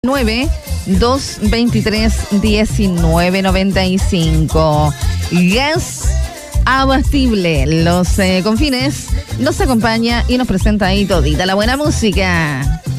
9-223-1995. Gas Abastible, Los Confines nos acompaña y nos presenta ahí todita la buena música.